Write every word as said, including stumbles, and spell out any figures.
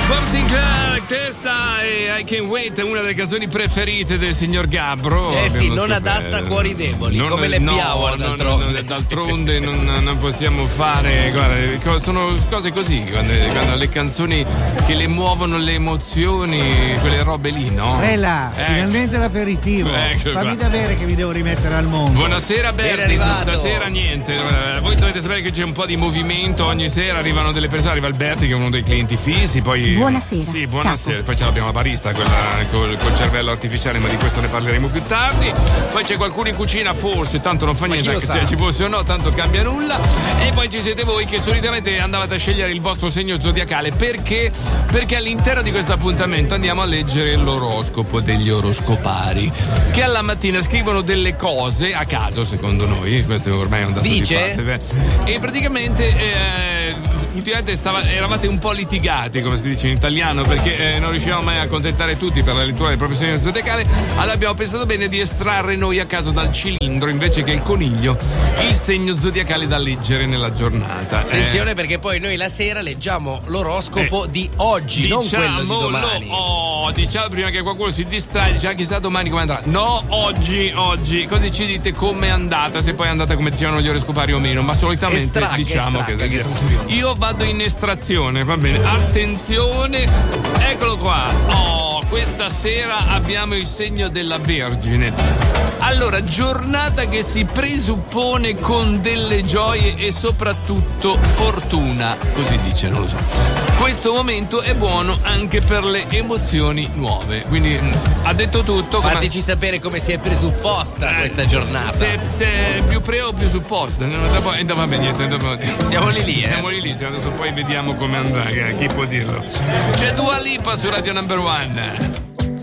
Bob Sinclair, questa è I Can't Wait, una delle canzoni preferite del signor Gabbro. Eh sì, non adatta a cuori deboli, non, come le no, Hour no, d'altronde. No, d'altronde non, non possiamo fare, guarda, sono cose così, quando, quando le canzoni che le muovono le emozioni, quelle robe lì, no? Bella, eh. finalmente l'aperitivo. Ecco, fammi qua. davvere che vi devo rimettere al mondo. Buonasera Berti, stasera niente, voi dovete sapere che c'è un po' di movimento, ogni sera arrivano delle persone, arriva Alberti che è uno dei clienti fissi, poi buonasera. Sì, buonasera. Capo. Poi ce l'abbiamo la barista, quella col, col cervello artificiale, ma di questo ne parleremo più tardi. Poi c'è qualcuno in cucina, forse, tanto non fa ma niente, cioè, ci fosse o no, tanto cambia nulla. E poi ci siete voi che solitamente andavate a scegliere il vostro segno zodiacale, perché? Perché all'interno di questo appuntamento andiamo a leggere l'oroscopo degli oroscopari, che alla mattina scrivono delle cose a caso, secondo noi, questo ormai è un dato Dice? di parte. E praticamente eh, ultimamente stava, eravate un po' litigati, come si dice in italiano, perché eh, non riuscivamo mai a accontentare tutti per la lettura del proprio segno zodiacale. Allora abbiamo pensato bene di estrarre noi a caso dal cilindro, invece che il coniglio, il segno zodiacale da leggere nella giornata. Attenzione, eh. perché poi noi la sera leggiamo l'oroscopo eh. di oggi, diciamo, non quello di domani. Lo, oh, diciamo prima che qualcuno si distrae, dice ah, chissà domani come andrà. No, oggi, oggi. Così ci dite com'è andata, se poi è andata come dicevano gli oroscopari o meno, ma solitamente estracca, diciamo estracca, che, che io vado in estrazione, va bene. Attenzione, eccolo qua. Oh, questa sera abbiamo il segno della Vergine. Allora, giornata che si presuppone con delle gioie e soprattutto fortuna, così dice, non lo so. Questo momento è buono anche per le emozioni nuove, quindi mh, ha detto tutto. Fateci sapere come si è presupposta eh, questa giornata. Se, se è più pre o più supposta. Dopo, e dopo, vabbè, niente, dopo, siamo lì lì, eh. Siamo lì lì, adesso poi vediamo come andrà, chi può dirlo. C'è Dua Lipa su Radio Number One.